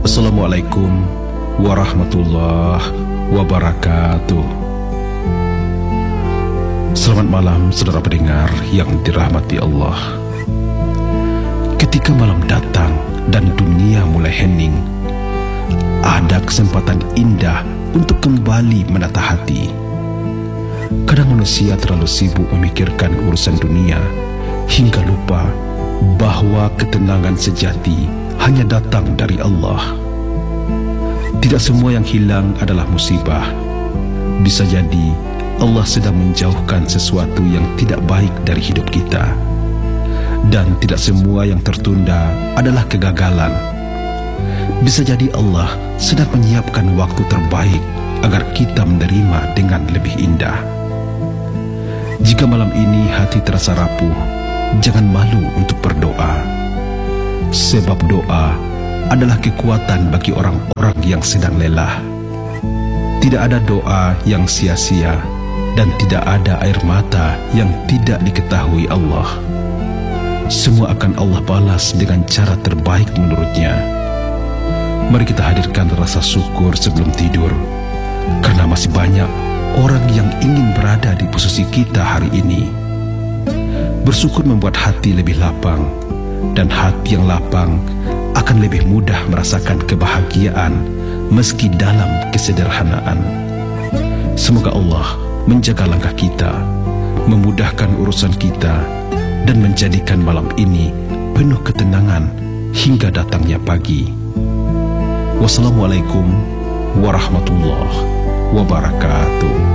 Assalamualaikum warahmatullahi wabarakatuh. Selamat malam saudara pendengar yang dirahmati Allah. Ketika malam datang dan dunia mulai hening, ada kesempatan indah untuk kembali menata hati. Kadang manusia terlalu sibuk memikirkan urusan dunia hingga lupa bahwa ketenangan sejati hanya datang dari Allah. Tidak semua yang hilang adalah musibah. Bisa jadi Allah sedang menjauhkan sesuatu yang tidak baik dari hidup kita. Dan tidak semua yang tertunda adalah kegagalan. Bisa jadi Allah sedang menyiapkan waktu terbaik agar kita menerima dengan lebih indah. Jika malam ini hati terasa rapuh, jangan malu untuk berdoa. Sebab doa adalah kekuatan bagi orang-orang yang sedang lelah. Tidak ada doa yang sia-sia dan tidak ada air mata yang tidak diketahui Allah. Semua akan Allah balas dengan cara terbaik menurutnya. Mari kita hadirkan rasa syukur sebelum tidur, karena masih banyak orang yang ingin berada di posisi kita hari ini. Bersyukur membuat hati lebih lapang, dan hati yang lapang akan lebih mudah merasakan kebahagiaan meski dalam kesederhanaan. Semoga Allah menjaga langkah kita, memudahkan urusan kita, dan menjadikan malam ini penuh ketenangan hingga datangnya pagi. Wassalamualaikum warahmatullahi wabarakatuh.